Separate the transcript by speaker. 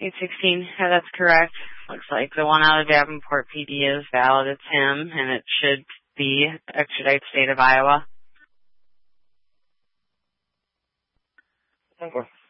Speaker 1: 816, yeah, that's correct. Looks like the one out of Davenport PD is valid. It's him, and it should be extradite state of Iowa.
Speaker 2: Okay.